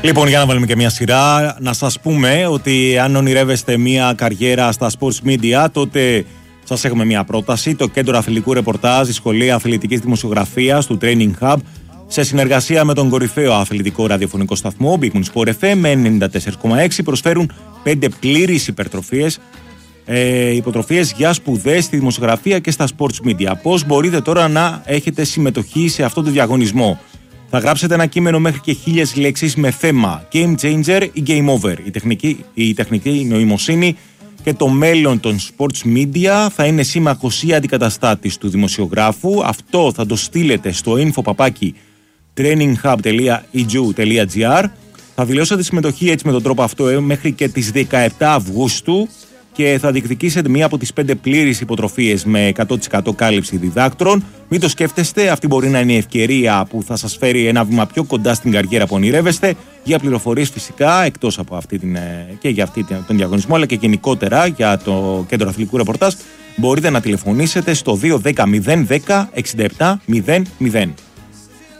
Λοιπόν, για να βάλουμε και μια σειρά, να σας πούμε ότι αν ονειρεύεστε μια καριέρα στα sports media, τότε σας έχουμε μια πρόταση. Το Κέντρο Αθλητικού Ρεπορτάζ, η Σχολή Αθλητικής Δημοσιογραφίας του Training Hub, σε συνεργασία με τον κορυφαίο αθλητικό ραδιοφωνικό σταθμό Big Moon Sport FM με 94,6, προσφέρουν 5 πλήρεις υποτροφίες για σπουδές στη δημοσιογραφία και στα sports media. Πώς μπορείτε τώρα να έχετε συμμετοχή σε αυτό το διαγωνισμό? Θα γράψετε ένα κείμενο μέχρι και 1000 λέξεις με θέμα Game Changer ή Game Over. Η τεχνική νοημοσύνη και το μέλλον των sports media θα είναι σύμμαχος ή αντικαταστάτης του δημοσιογράφου. Αυτό θα το στείλετε στο info@traininghub.edu.gr. Θα δηλώσετε συμμετοχή έτσι με τον τρόπο αυτό μέχρι και τις 17 Αυγούστου και θα διεκδικήσετε μία από τις 5 πλήρεις υποτροφίες με 100% κάλυψη διδάκτρων. Μην το σκέφτεστε, αυτή μπορεί να είναι η ευκαιρία που θα σας φέρει ένα βήμα πιο κοντά στην καριέρα που ονειρεύεστε. Για πληροφορίες φυσικά, εκτός από και για τον διαγωνισμό, αλλά και γενικότερα για το Κέντρο Αθλητικού Ρεπορτάζ, μπορείτε να τηλεφωνήσετε στο 210 010 67 00.